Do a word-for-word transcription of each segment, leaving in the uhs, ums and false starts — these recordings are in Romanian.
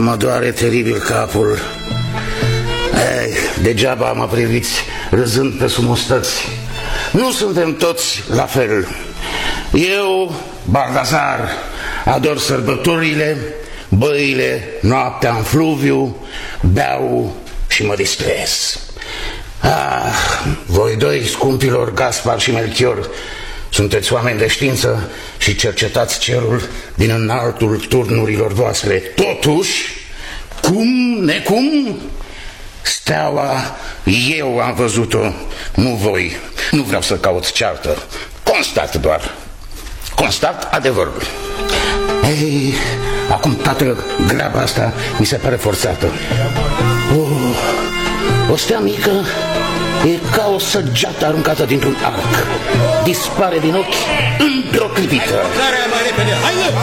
mă doare teribil capul. Ei, degeaba mă priviți râzând pe sumustăți. Nu suntem toți la fel. Eu, Baldazar, ador sărbătorile, băile, noaptea în fluviu, beau și mă distrez. Ah, voi doi, scumpilor Gaspar și Melchior, sunteți oameni de știință și cercetați cerul din înaltul turnurilor voastre. Totuși, cum, necum, steaua eu am văzut-o, nu voi. Nu vreau să caut ceartă, constat doar. Constat adevărul. Ei, acum toată graba asta mi se pare forțată. Oh, o stea mică e ca o săgeată aruncată dintr-un arc. Dispare din ochi într-o clipită. Mai repede, hai-le!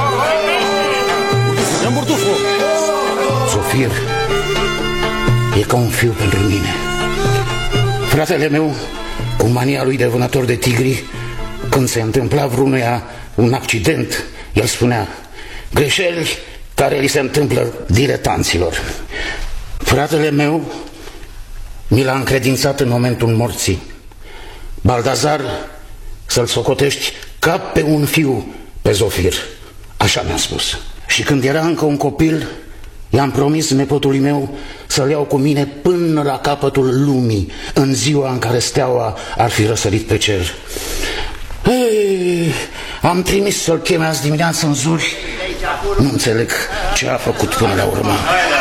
Zofir e ca un fiu pentru mine. Fratele meu, cu mania lui de vânător de tigri, când se întâmpla vreunuia un accident, el spunea: greșeli care li se întâmplă diletanților. Fratele meu mi l-a încredințat în momentul morții. Baldazar, să-l socotești ca pe un fiu pe Zofir. Așa mi-a spus. Și când era încă un copil, i-am promis nepotului meu să-l iau cu mine până la capătul lumii, în ziua în care steaua ar fi răsărit pe cer. Ei, am trimis să-l cheme azi dimineață în zuri. Nu înțeleg ce a făcut până la urmă.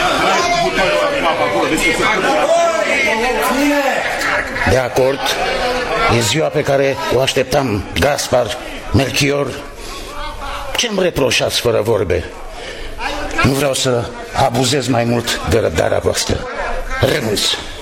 De acord, e ziua pe care o așteptam. Gaspar, Melchior, ce-mi reproșați fără vorbe? Nu vreau să abuzez mai mult de răbdarea voastră. Renunț.